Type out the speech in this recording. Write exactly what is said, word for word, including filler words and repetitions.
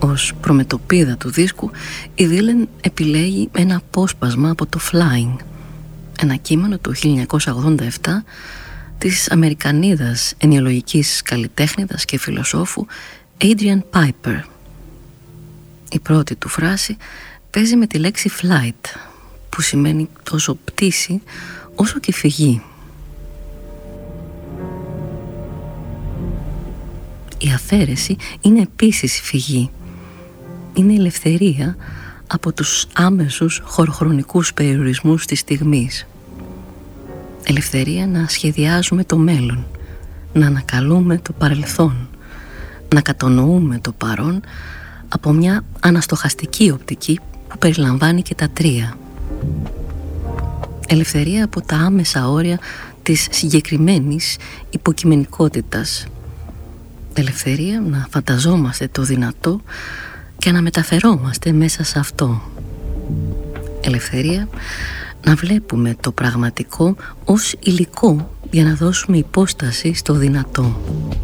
Ως προμετωπίδα του δίσκου, η Dylan επιλέγει ένα απόσπασμα από το Flying, ένα κείμενο του χίλια εννιακόσια ογδόντα επτά της Αμερικανίδας ενιολογικής καλλιτέχνηδας και φιλοσόφου Adrian Piper. Η πρώτη του φράση παίζει με τη λέξη flight, που σημαίνει τόσο πτήση όσο και φυγή. Η αφαίρεση είναι επίσης φυγή. Είναι η ελευθερία από τους άμεσους χωροχρονικούς περιορισμούς της στιγμής. Ελευθερία να σχεδιάζουμε το μέλλον, να ανακαλούμε το παρελθόν, να κατονοούμε το παρόν από μια αναστοχαστική οπτική που περιλαμβάνει και τα τρία. Ελευθερία από τα άμεσα όρια της συγκεκριμένης υποκειμενικότητας. Ελευθερία να φανταζόμαστε το δυνατό και να μεταφερόμαστε μέσα σε αυτό. Ελευθερία να βλέπουμε το πραγματικό ως υλικό για να δώσουμε υπόσταση στο δυνατό.